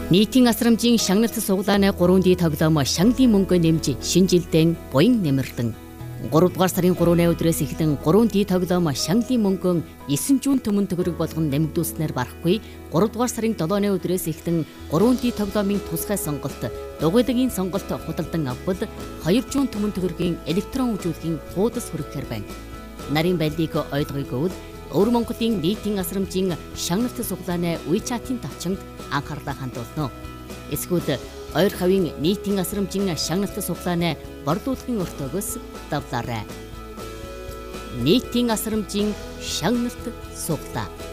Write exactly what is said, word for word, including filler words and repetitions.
Нийтийн асрамжийн шагналт суглааны гурван ди тоглоом шагналын мөнгө нэмж шинэ жилдээ буян нэмэрлэн гуравдугаар сарын гурвны өдрөөс эхлэн гурван ди тоглоом шагналын мөнгөн есөн зуун төмөн төгрөг болгон нэмэгдүүлснээр барахгүй гуравдугаар сарын долооны өдрөөс эхлэн гурван ди тоглоомын тусгай сонголт дугуйлагын сонголт худалдан авбал хоёр зуун төмөн төгрөгийн электрон үжүүлгийн хуудас хүрэхээр байна. Нарийн байлдыг ойлгоё гэвэл Өвөр Монголын нийтийн асрамжийн шагналт суглааны WeChat-ийн тавчинд анхаарлаа хандуулно. Эсвэл ойр хавийн нийтийн асрамжийн шагналт суглааны борлуулалтын өртөөгөөс давлаарай. Нийтийн асрамжийн шагналт суглаа.